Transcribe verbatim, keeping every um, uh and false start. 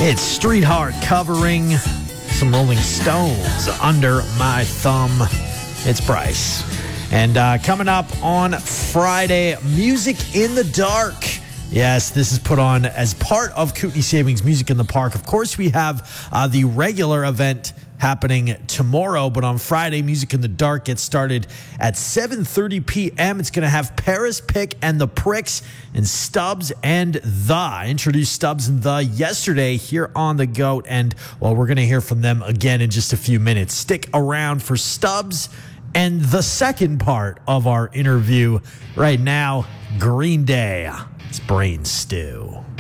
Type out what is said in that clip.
It's Street Heart covering some Rolling Stones, Under My Thumb. It's Bryce. And uh, coming up on Friday, Music in the Dark. Yes, this is put on as part of Kootenai Savings Music in the Park. Of course, we have uh, the regular event happening tomorrow, but on Friday, Music in the Dark gets started at seven thirty p.m. It's going to have Paris Pick and the Pricks and Stubbs and The. I introduced Stubbs and The yesterday here on The GOAT, and, well, we're going to hear from them again in just a few minutes. Stick around for Stubbs and the second part of our interview. Right now, Green Day. It's Brain Stew.